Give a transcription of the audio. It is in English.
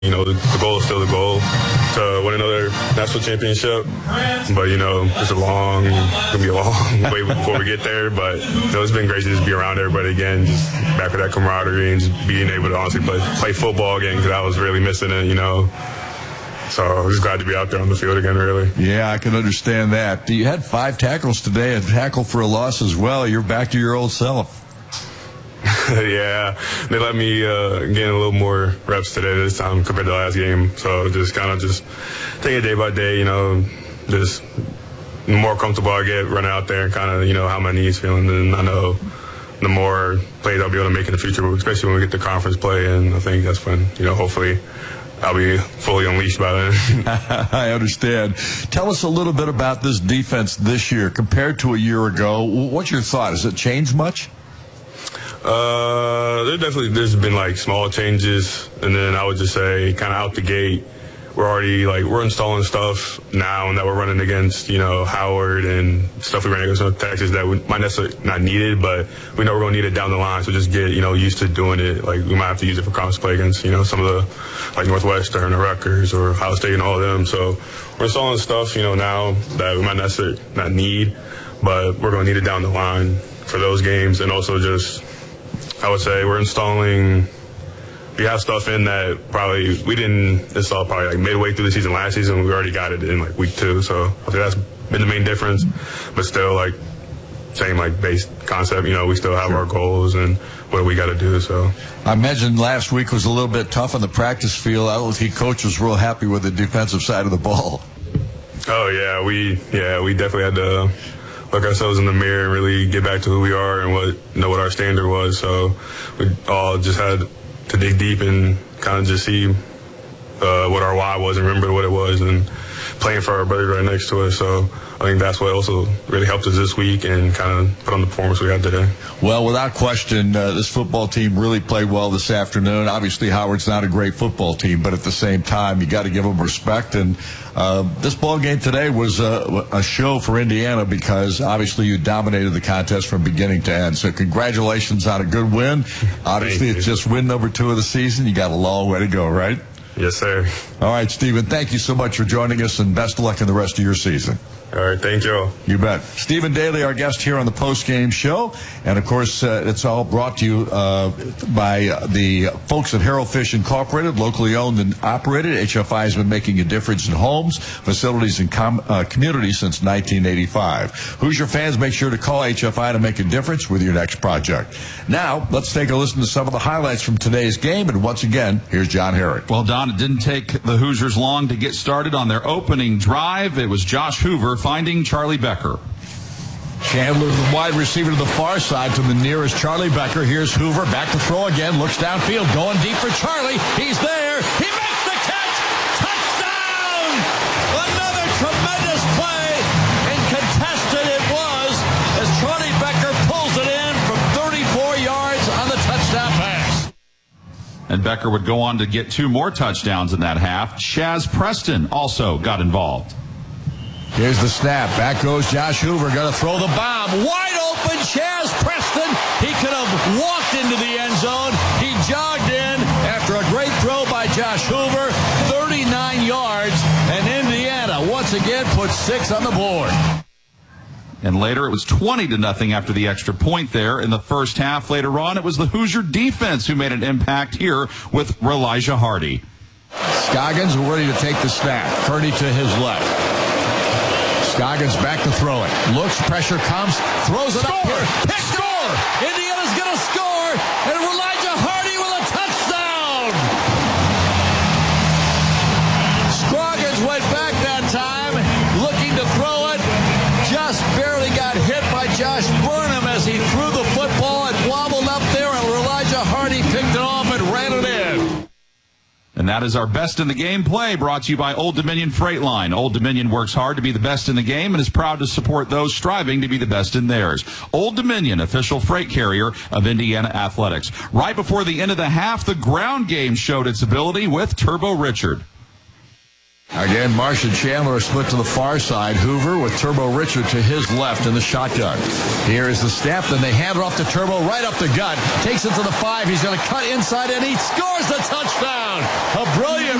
the goal is still the goal to win another national championship. But, it's going to be a long way before we get there. But, it's been great to just be around everybody again, just back with that camaraderie and just being able to honestly play football again, because I was really missing it, So I'm just glad to be out there on the field again, really. Yeah, I can understand that. You had 5 tackles today, a tackle for a loss as well. You're back to your old self. Yeah, they let me gain a little more reps today this time compared to the last game. So just take it day by day, just the more comfortable I get running out there and how my knees feeling. And I know the more plays I'll be able to make in the future, especially when we get to conference play. And I think that's when, hopefully I'll be fully unleashed by then. I understand. Tell us a little bit about this defense this year compared to a year ago. What's your thought? Has it changed much? There's been small changes, and then I would just say kind of out the gate, we're installing stuff now that we're running against, Howard and stuff we ran against Texas that we might necessarily not need it, but we know we're going to need it down the line. So just get, used to doing it. We might have to use it for conference play against, some of the, Northwestern or Rutgers or Ohio State and all of them. So we're installing stuff, now that we might necessarily not need, but we're going to need it down the line for those games. And also just, I would say we have stuff in that probably we didn't install midway through the season last season. We already got it in week 2. So I think that's been the main difference. But still same base concept. We still have our goals and what we got to do. So I imagine last week was a little bit tough on the practice field. I don't think coach was real happy with the defensive side of the ball. Oh yeah, we definitely had to look ourselves in the mirror and really get back to who we are and what our standard was. So we all just had to dig deep and kind of just see what our why was and remember what it was, and playing for our brother right next to us. So I think that's what also really helped us this week and kind of put on the performance we had today. Well, without question, this football team really played well this afternoon. Obviously, Howard's not a great football team, but at the same time, you got to give them respect. And this ball game today was a show for Indiana because obviously you dominated the contest from beginning to end. So congratulations on a good win. Obviously, it's just win number 2 of the season. You got a long way to go, right? Yes, sir. All right, Stephen, thank you so much for joining us, and best of luck in the rest of your season. All right, thank you all. You bet. Stephen Daly, our guest here on the post-game show. And, of course, it's all brought to you by the folks at Harold Fish Incorporated, locally owned and operated. HFI has been making a difference in homes, facilities, and communities since 1985. Hoosier fans, make sure to call HFI to make a difference with your next project. Now, let's take a listen to some of the highlights from today's game. And once again, here's John Herrick. Well, Don, it didn't take the Hoosiers long to get started on their opening drive. It was Josh Hoover finding Charlie Becker. Chandler, the wide receiver to the far side, to the nearest Charlie Becker. Here's Hoover, back to throw again, looks downfield, going deep for Charlie. He's there. He makes the catch. Touchdown! Another tremendous play, and contested it was as Charlie Becker pulls it in from 34 yards on the touchdown pass. And Becker would go on to get 2 more touchdowns in that half. Shaz Preston also got involved. Here's the snap. Back goes Josh Hoover. Going to throw the bomb. Wide open, Shaz Preston. He could have walked into the end zone. He jogged in after a great throw by Josh Hoover. 39 yards. And Indiana once again puts 6 on the board. And later it was 20-0 after the extra point there in the first half. Later on, it was the Hoosier defense who made an impact here with Elijah Hardy. Scoggins ready to take the snap. Kearney to his left. Scoggins back to throw it. Looks, pressure comes, throws it up here. Score! Indiana's going to score, and Elijah Hardy with a touchdown! Scoggins went back that time, looking to throw it. Just barely got hit by Josh Burnham as he threw the football and wobbled up there, and Elijah Hardy picked it off and ran it in. And that is our Best in the Game play, brought to you by Old Dominion Freight Line. Old Dominion works hard to be the best in the game and is proud to support those striving to be the best in theirs. Old Dominion, official freight carrier of Indiana Athletics. Right before the end of the half, the ground game showed its ability with Turbo Richard. Again, Marsh and Chandler are split to the far side. Hoover with Turbo Richard to his left in the shotgun. Here is the snap. Then they hand it off to Turbo right up the gut. Takes it to the 5. He's going to cut inside, and he scores the touchdown. A brilliant